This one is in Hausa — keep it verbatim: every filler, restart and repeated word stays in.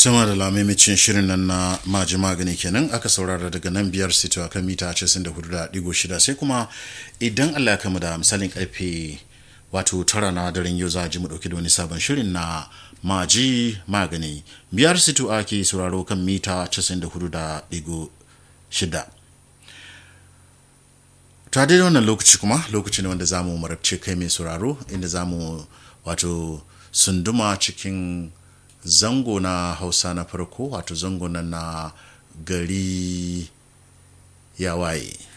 Tuma da lamimicin shirin nan na maji magani kenan aka saurara daga nan biyar sito akan mita casa'in da hudu da digo shida sai kuma idan Allah ya kama da misalin karfe wato tara na daren yau za a ji mu dauki da wani sabon shirin na maji magani biyar sito ake sauraro kan mita casa'in da hudu da digo shida. Ta daidai wannan lokaci kuma lokaci ne wanda za mu marabce kai mai sauraro inda za mu wato sunduma cikin zango na hausa na farko wato zango na gari ya waye.